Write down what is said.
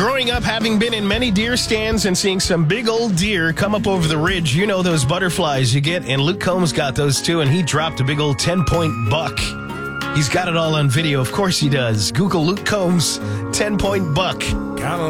Growing up, having been in many deer stands and seeing some big old deer come up over the ridge, you know those butterflies you get, and Luke Combs got those too, and he dropped a big old 10-point buck. He's got it all on video. Of course he does. Google Luke Combs, 10-point buck.